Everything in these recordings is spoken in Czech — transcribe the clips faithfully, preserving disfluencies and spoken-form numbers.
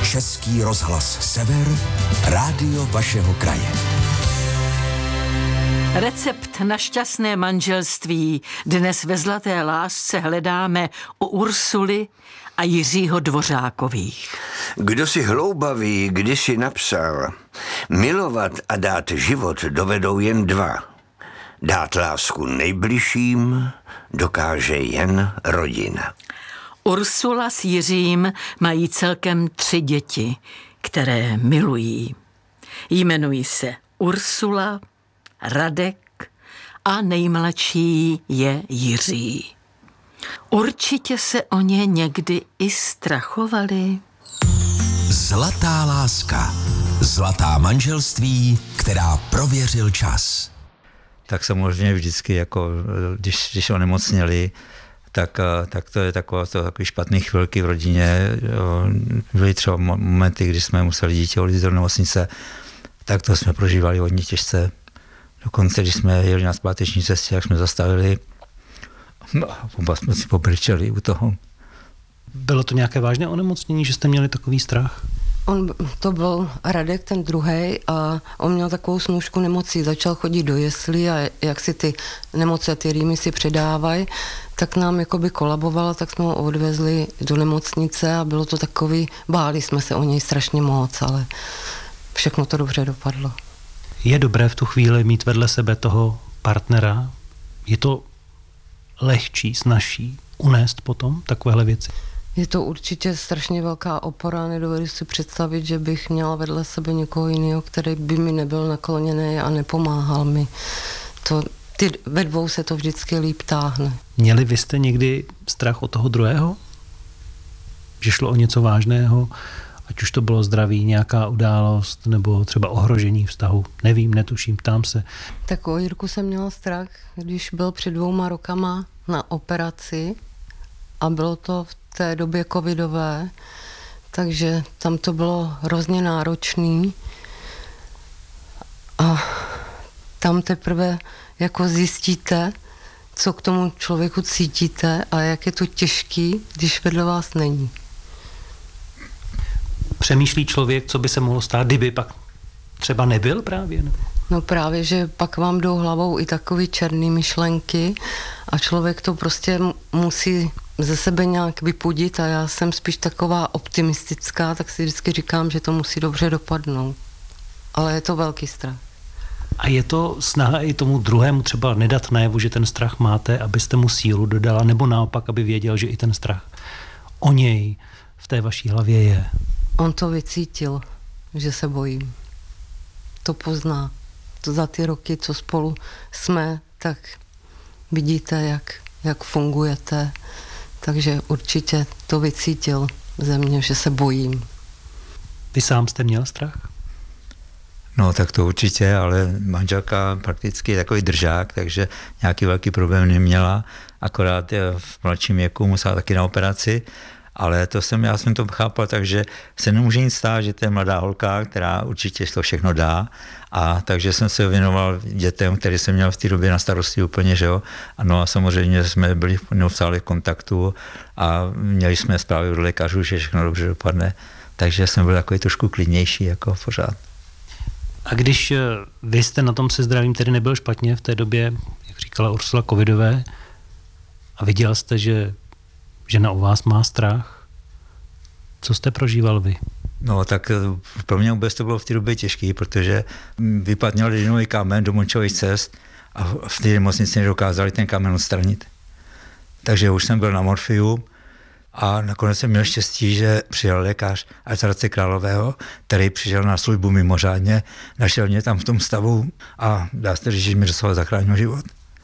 Český rozhlas Sever, rádio vašeho kraje. Recept na šťastné manželství dnes ve Zlaté lásce hledáme u Ursuly a Jiřího Dvořákových. Kdo si hloubavý kdysi napsal, milovat a dát život dovedou jen dva. Dát lásku nejbližším dokáže jen rodina. Ursula s Jiřím mají celkem tři děti, které milují. Jmenují se Ursula, Radek a nejmladší je Jiří. Určitě se o ně někdy i strachovali. Zlatá láska. Zlatá manželství, která prověřil čas. Tak samozřejmě vždycky, jako když, když onemocněli, tak, tak to je takové, to, takový špatný chvilky v rodině. Byly třeba momenty, kdy jsme museli dítě odjít do nemocnice, tak to jsme prožívali hodně těžce. Dokonce, když jsme jeli na zpáteční cestě, jak jsme zastavili, no, oba jsme si pobrčeli u toho. Bylo to nějaké vážné onemocnění, že jste měli takový strach? On, to byl Radek, ten druhej, a on měl takovou snůšku nemocí, začal chodit do jeslí a jak si ty nemoci a ty rýmy si předávají, tak nám jakoby kolabovalo, tak jsme ho odvezli do nemocnice a bylo to takový, báli jsme se o něj strašně moc, ale všechno to dobře dopadlo. Je dobré v tu chvíli mít vedle sebe toho partnera? Je to lehčí, snazší unést potom takovéhle věci? Je to určitě strašně velká opora, nedovedu si představit, že bych měla vedle sebe někoho jiného, který by mi nebyl nakloněný a nepomáhal mi. To, ty, ve dvou se to vždycky líp táhne. Měli vy jste někdy strach od toho druhého? Že šlo o něco vážného? Ať už to bylo zdraví, nějaká událost nebo třeba ohrožení vztahu. Nevím, netuším, ptám se. Tak o Jirku jsem měla strach, když byl před dvouma rokama na operaci a bylo to v té době covidové, takže tam to bylo hrozně náročný a tam teprve jako zjistíte, co k tomu člověku cítíte a jak je to těžký, když vedle vás není. Přemýšlí člověk, co by se mohlo stát, kdyby pak třeba nebyl právě? Nebo? No právě, že pak vám jdou hlavou i takový černý myšlenky a člověk to prostě musí ze sebe nějak vypudit a já jsem spíš taková optimistická, tak si vždycky říkám, že to musí dobře dopadnout. Ale je to velký strach. A je to snaha i tomu druhému třeba nedat najevu, že ten strach máte, abyste mu sílu dodala, nebo naopak, aby věděl, že i ten strach o něj v té vaší hlavě je? On to vycítil, že se bojím. To pozná. To za ty roky, co spolu jsme, tak vidíte, jak, jak fungujete. Takže určitě to vycítil ze mě, že se bojím. Vy sám jste měl strach? No tak to určitě, ale manželka prakticky je takový držák, takže nějaký velký problém neměla, akorát v mladším věku musela taky na operaci, ale to jsem, já jsem to chápal tak, že se nemůže nic stát, že to je mladá holka, která určitě to všechno dá, a takže jsem se věnoval dětem, který jsem měl v té době na starosti úplně, že jo. Ano a samozřejmě jsme byli neustále v kontaktu a měli jsme zprávy od lékařů, že všechno dobře dopadne, takže jsem byl takový trošku klidnější jako pořád. A když vy jste na tom se zdravím tedy nebyl špatně v té době, jak říkala Ursula, covidové, a viděl jste, že žena o vás má strach, co jste prožíval vy? No tak pro mě vůbec to bylo v té době těžké, protože vypadněl ledvinový kámen do močových cest a v té nemocnici nedokázali ten kámen odstranit. Takže už jsem byl na morfiu a nakonec jsem měl štěstí, že přijel lékař z Hradce Králové, který přišel na službu mimořádně, našel mě tam v tom stavu a dá se říct, že mi doslova zachránil život.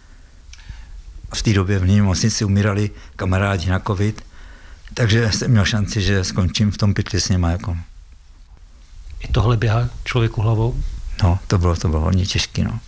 V té době v nemocnici umírali kamarádi na covid, takže jsem měl šanci, že skončím v tom pytli s nima. Jako. I tohle běhá člověku hlavou? No, to bylo, to bylo hodně těžké, no.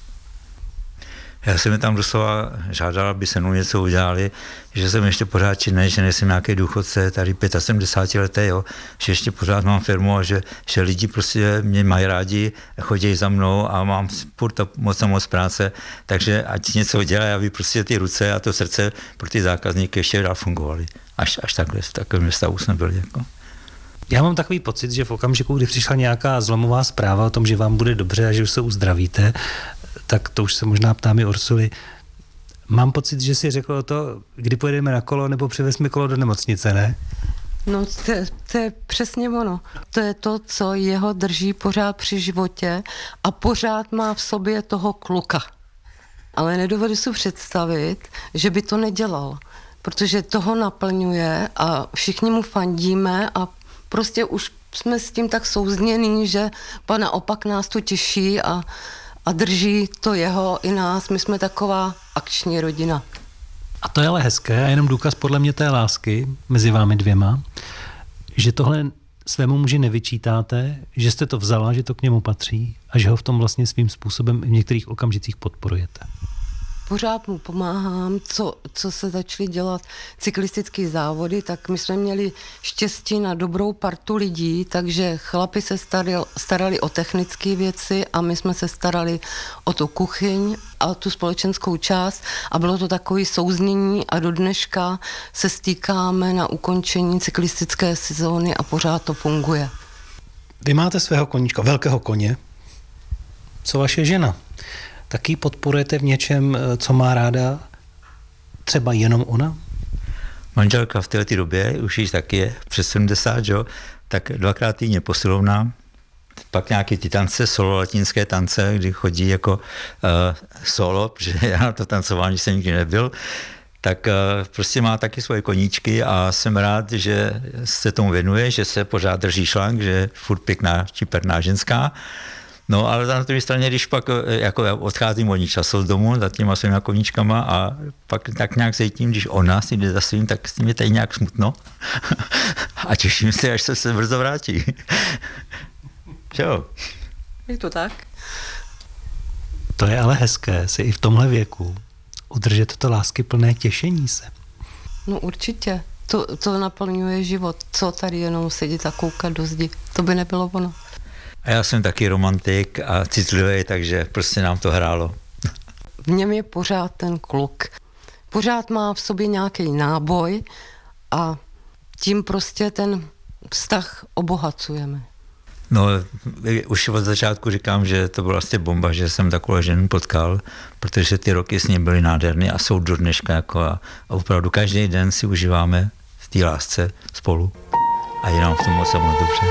Já jsem je tam doslova žádal, aby se mnou něco udělali, že jsem ještě pořád činný, že nejsem nějaký důchodce, tady sedmdesát pět letý, jo, že ještě pořád mám firmu a že, že lidi prostě mě mají rádi, chodí za mnou a mám furt moc a moc práce, takže ať něco dělají, aby prostě ty ruce a to srdce pro ty zákazníky ještě dál fungovaly. Až, až takhle, v takovém stavu jsme byli. Jako. Já mám takový pocit, že v okamžiku, kdy přišla nějaká zlomová zpráva o tom, že vám bude dobře a že už se uzdravíte, tak to už se možná ptám i Ursuly. Mám pocit, že si řekl to, kdy pojedeme na kolo nebo přivezme kolo do nemocnice, ne? No to, to je přesně ono. To je to, co jeho drží pořád při životě a pořád má v sobě toho kluka. Ale nedovedu si představit, že by to nedělal, protože toho naplňuje a všichni mu fandíme a prostě už jsme s tím tak souznění, že pan naopak nás to těší a, a drží to jeho i nás. My jsme taková akční rodina. A to je ale hezké a jenom důkaz podle mě té lásky mezi vámi dvěma, že tohle svému muži nevyčítáte, že jste to vzala, že to k němu patří a že ho v tom vlastně svým způsobem v některých okamžicích podporujete. Pořád mu pomáhám, co, co se začaly dělat cyklistické závody, tak my jsme měli štěstí na dobrou partu lidí, takže chlapi se starali, starali o technické věci a my jsme se starali o tu kuchyň a tu společenskou část a bylo to takový souznění a do dneška se stýkáme na ukončení cyklistické sezóny a pořád to funguje. Vy máte svého koníčka, velkého koně. Co vaše žena? Taky podporujete v něčem, co má ráda třeba jenom ona? Manželka v této době, už již taky je přes sedmdesát, jo, tak dvakrát týdně posilovna, pak nějaký ty tance, solo latinské tance, kdy chodí jako uh, solo, protože já na to tancování jsem nikdy nebyl, tak uh, prostě má taky svoje koníčky a jsem rád, že se tomu věnuje, že se pořád drží šlank, že je furt pěkná, čiperná ženská. No ale na druhé straně, když pak jako odcházím od ní času z domu za těma svýma koníčkama a pak tak nějak cítím, když ona si jde za svým, tak s tím je tady nějak smutno a těším se, až se se brzo vrátí. Jo. Je to tak? To je ale hezké, si i v tomhle věku udržet to láskyplné těšení se. No určitě. To, to naplňuje život. Co tady jenom sedět a koukat do zdi. To by nebylo ono. A já jsem taky romantik a citlivý, takže prostě nám to hrálo. V něm je pořád ten kluk. Pořád má v sobě nějaký náboj a tím prostě ten vztah obohacujeme. No, už od začátku říkám, že to byla vlastně bomba, že jsem takovou ženu potkal, protože ty roky s ní byly nádherné a jsou do dneška jako a, a opravdu každý den si užíváme v té lásce spolu a je nám v tom moc moc dobře.